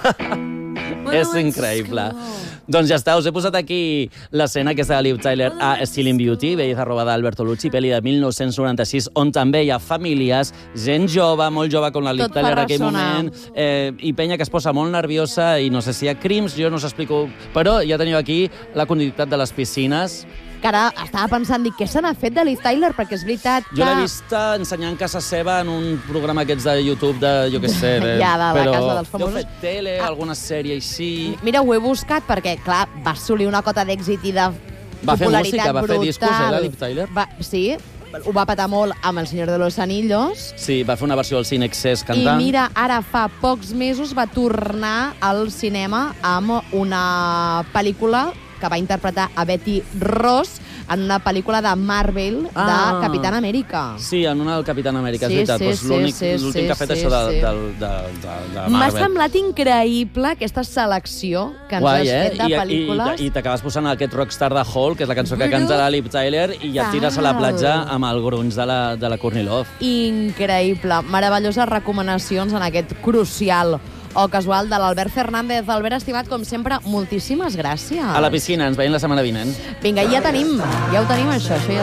És increïble. Doncs ja està, us he posat aquí l'escena aquesta de Liv Tyler a Stealing Beauty, belleza robada d'Alberto Lucci, pel·li de 1996, on també hi ha famílies, gent jove, molt jove com la Liv Tyler en aquell moment, i penya que es posa molt nerviosa i no sé si hi ha crims, jo no us explico, però ja teniu aquí la conductivitat de les piscines. Que ara estava pensant, dic, què se n'ha fet de Liv Tyler? Perquè és veritat que... Jo l'he vist ensenyant casa seva en un programa aquests de YouTube de, jo què sé... Ja, de la casa dels famosos. Jo he fet tele, alguna sèrie així... Mira, ho he buscat perquè, clar, va assolir una cota d'èxit i de popularitat brutal. Va fer música, va fer discos, la Liv Tyler? Sí, ho va patar molt amb El Señor de los Anillos. Sí, va fer una versió del Cine Excess cantant. I mira, ara fa pocs mesos va tornar al cinema amb una pel·lícula que va interpretar a Betty Ross en una pel·lícula de Marvel de Capitán Amèrica. Sí, en una del Capitán Amèrica, és veritat. L'últim que ha fet això de Marvel. M'ha semblat increïble aquesta selecció que ens has fet de pel·lícules. I t'acabes posant aquest Rockstar de Hall, que és la cançó que canta la Liv Tyler, i ja et tires a la platja amb el grunge de la Courtney Love. Increïble. Meravelloses recomanacions en aquest crucial o casual de l'Albert Fernández. Albert, estimat, com sempre, moltíssimes gràcies. A la piscina, ens veiem la setmana vinent. Vinga, ja ho tenim, això ja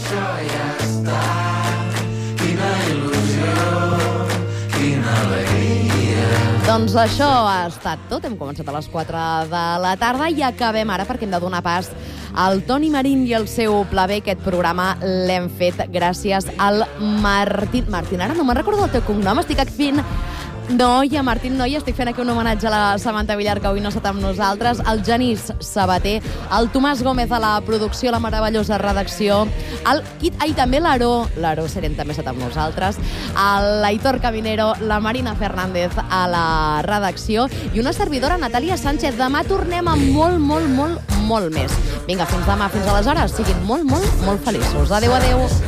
està. Quina il·lusió, quina alegria. Doncs això ha estat tot. Hem començat a les 4 de la tarda i acabem ara perquè hem de donar pas al Toni Marín i el seu Pla B. Aquest programa l'hem fet gràcies al Martín. Martín, ara no me'n recordo el teu cognom, estic fent... Noia, Martín Noia, estic fent aquí un homenatge a la Samantha Villar, que avui no ha estat amb nosaltres, el Genís Sabater, el Tomàs Gómez a la producció, la meravellosa redacció, el Kit, i també l'Aro Seren també ha estat amb nosaltres, l'Aitor Caminero, la Marina Fernández a la redacció i una servidora, Natàlia Sánchez. Demà tornem amb molt més. Vinga, fins demà, fins aleshores, siguin molt feliços. Adéu.